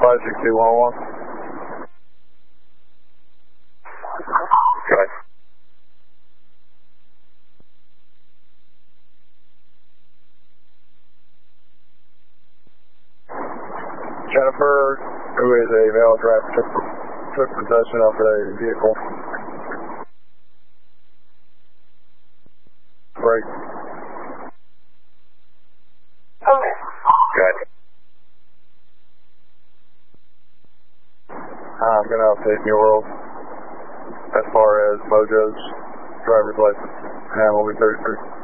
56211. Good. Jennifer, who is a male driver, took possession of the vehicle. Break. Okay. Good. I'm going to update New World as far as Mojo's driver's license, and will be 33.